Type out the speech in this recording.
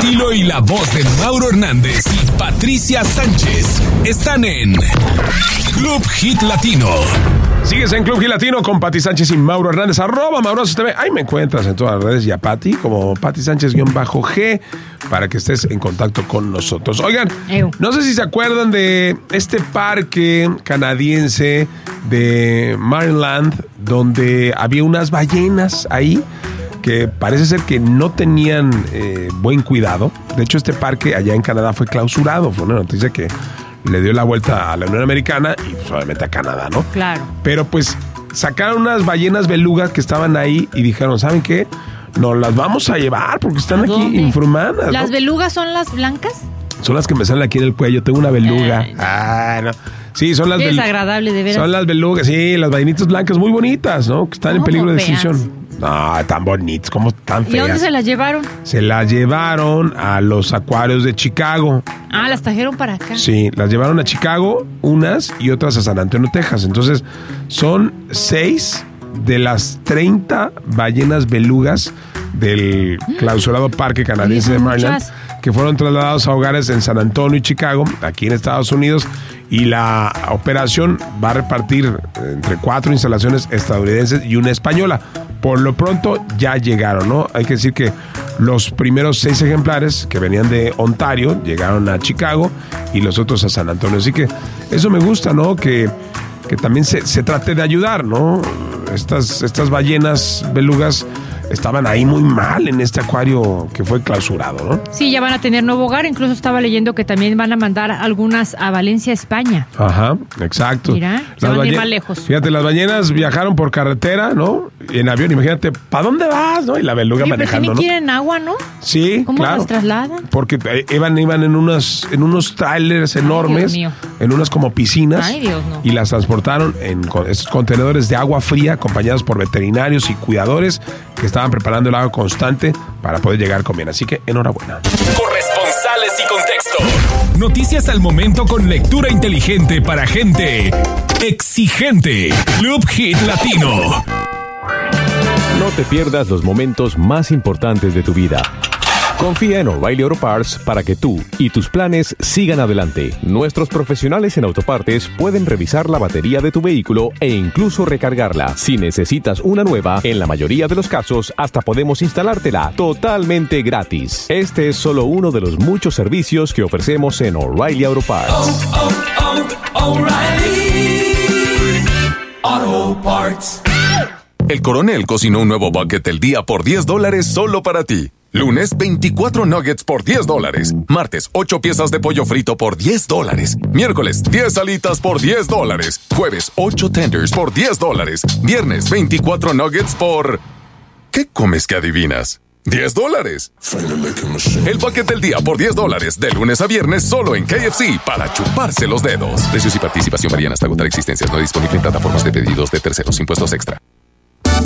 estilo y la voz de Mauro Hernández y Patricia Sánchez están en Club Hit Latino. Sigues en Club Hit Latino con Pati Sánchez y Mauro Hernández, @Mauroso TV. Ahí me encuentras en todas las redes y a Pati como Pati Sánchez-G para que estés en contacto con nosotros. Oigan, no sé si se acuerdan de este parque canadiense de Maryland donde había unas ballenas ahí que parece ser que no tenían buen cuidado. De hecho, este parque allá en Canadá fue clausurado. Fue una noticia que le dio la vuelta a la Unión Americana y pues, obviamente a Canadá, ¿no? Claro. Pero pues sacaron unas ballenas belugas que estaban ahí y dijeron, ¿saben qué? Nos las vamos a llevar porque están aquí informadas. ¿Las ¿no? belugas son las blancas? Son las que me salen aquí en el cuello. Tengo una beluga. No. Sí, son las belugas. Es agradable, de veras. Son las belugas, sí, las ballenitas blancas muy bonitas, ¿no? Que están en peligro de extinción. No, tan bonitas, como tan feas. ¿Y dónde se las llevaron? Se las llevaron a los acuarios de Chicago. Ah, las trajeron para acá. Sí, las llevaron a Chicago, unas y otras a San Antonio, Texas. Entonces, son 6 de las 30 ballenas belugas del clausurado parque canadiense de Maryland, que fueron trasladados a hogares en San Antonio y Chicago, aquí en Estados Unidos, y la operación va a repartir entre 4 instalaciones estadounidenses y una española. Por lo pronto ya llegaron, ¿no? Hay que decir que los primeros 6 ejemplares que venían de Ontario llegaron a Chicago y los otros a San Antonio. Así que eso me gusta, ¿no? Que también se trate de ayudar, ¿no? Estas ballenas belugas estaban ahí muy mal en este acuario que fue clausurado, ¿no? Sí, ya van a tener nuevo hogar. Incluso estaba leyendo que también van a mandar algunas a Valencia, España. Ajá, exacto. Mira, se van a ir más lejos. Fíjate, las ballenas viajaron por carretera, ¿no? En avión, imagínate, ¿para dónde vas? ¿No? Y la beluga manejando, pero ¿no? Tienen agua, ¿no? Sí, ¿Cómo claro. las trasladan? Porque iban en unos trailers enormes, en unas como piscinas. Ay, Dios, no. Y las transportaron en estos contenedores de agua fría, acompañados por veterinarios y cuidadores que estaban preparando el agua constante para poder llegar con bien. Así que enhorabuena. Corresponsales y contexto. Noticias al momento con lectura inteligente para gente exigente. Club Hit Latino. No te pierdas los momentos más importantes de tu vida. Confía en O'Reilly Auto Parts para que tú y tus planes sigan adelante. Nuestros profesionales en autopartes pueden revisar la batería de tu vehículo e incluso recargarla. Si necesitas una nueva, en la mayoría de los casos hasta podemos instalártela totalmente gratis. Este es solo uno de los muchos servicios que ofrecemos en O'Reilly Auto Parts. O'Reilly Auto Parts. El Coronel cocinó un nuevo bucket del día por $10 solo para ti. Lunes, 24 nuggets por $10. Martes, 8 piezas de pollo frito por $10. Miércoles, 10 alitas por $10. Jueves, 8 tenders por $10. Viernes, 24 nuggets por... ¿Qué comes que adivinas? $10. El bucket del día por $10. De lunes a viernes solo en KFC para chuparse los dedos. Precios y participación varían hasta agotar existencias. No disponible en plataformas de pedidos de terceros. Impuestos extra.